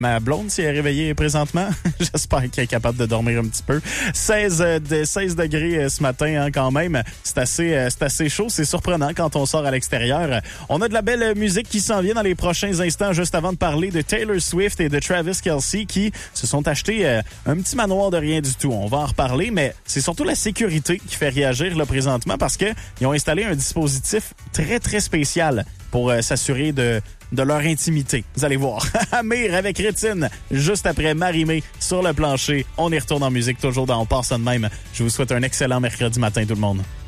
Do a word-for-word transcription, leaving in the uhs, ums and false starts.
Ma blonde s'y est réveillée présentement. J'espère qu'elle est capable de dormir un petit peu. seize, de, seize degrés ce matin, hein, quand même. C'est assez, c'est assez chaud. C'est surprenant quand on sort à l'extérieur. On a de la belle musique qui s'en vient dans les prochains instants, juste avant de parler de Taylor Swift et de Travis Kelce qui se sont achetés euh, un petit manoir de rien du tout. On va en reparler, mais c'est surtout la sécurité qui fait réagir là présentement parce que ils ont installé un dispositif très, très spécial pour euh, s'assurer de de leur intimité. Vous allez voir. Amir avec Rétine, juste après Marie-Mé sur le plancher. On y retourne en musique, toujours dans On passe ça de même. Je vous souhaite un excellent mercredi matin, tout le monde.